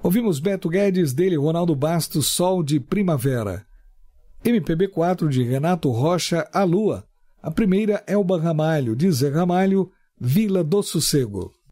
Ouvimos Beto Guedes, dele Ronaldo Bastos, Sol de Primavera. MPB4 de Renato Rocha, A Lua. A primeira, Elba Ramalho, de Zé Ramalho, Vila do Sossego.